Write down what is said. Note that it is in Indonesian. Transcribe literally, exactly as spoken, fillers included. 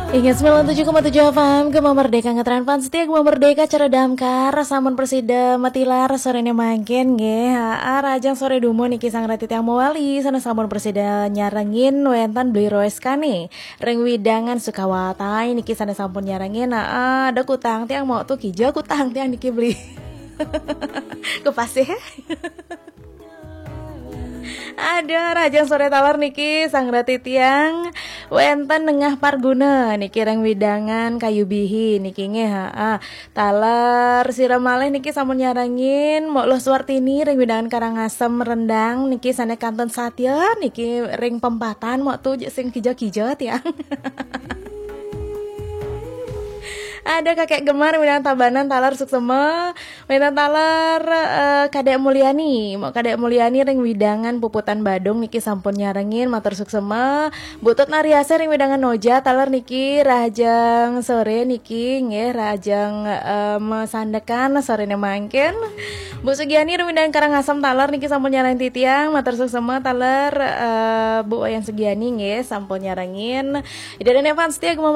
Ingat sembilan puluh tujuh koma tujuh F M Gema Merdeka ngetren fan setia Gema Merdeka cara damkar samun presida matilar sore ini makin nggih haa rajang sore dumo niki sang ratit yang mewali sana samun presida nyarengin wentan beli roes kane reng widangan sukawatai niki sana sampun nyarengin haa ada kutang tiang mau tuh kijo kutang tiang niki beli kepasih ya. Ada rajang sore talar niki sang rati tiang wenten nengah parguna niki reng widangan kayu bihi niki nge ha talar siram malih niki samun nyarangin mau lo suartini reng widangan karangasem rendang niki sana kanton satya niki reng pempatan mau tuh sing kijo-kijo tiang. Ada kakek gemar Widan Tabanan talar suksema Widan talar uh, Kadek Mulyani mau Kadek Mulyani ring widangan puputan Badung niki sampun nyarengin matur suksema butut nariase ring widangan Noja talar niki rajang sore niki nggih rajang um, sandekan sore ne mangken Bu Sugiani ring widangan Karangasem talar niki sampun nyareng titiang matur suksema talar uh, Bu Wayan Sugiani nggih sampun nyarengin ida dan Evan setia